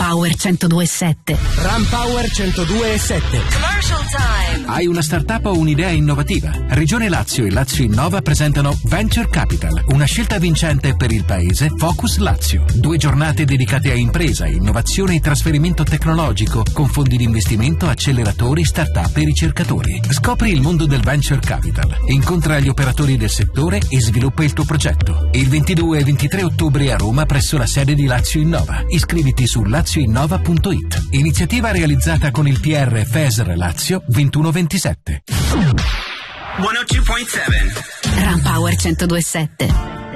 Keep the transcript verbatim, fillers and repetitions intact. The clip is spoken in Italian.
Power centodue e sette. Ram Power centodue e sette. Commercial time. Hai una startup o un'idea innovativa? Regione Lazio e Lazio Innova presentano Venture Capital, una scelta vincente per il paese Focus Lazio. Due giornate dedicate a impresa, innovazione e trasferimento tecnologico con fondi di investimento, acceleratori, startup e ricercatori. Scopri il mondo del Venture Capital, incontra gli operatori del settore e sviluppa il tuo progetto. Il ventidue e ventitré ottobre a Roma presso la sede di Lazio Innova. Iscriviti su lazio innova punto it. Iniziativa realizzata con il P R F E S R Lazio ventuno ventisette. centodue virgola sette. Ram Power centodue e sette.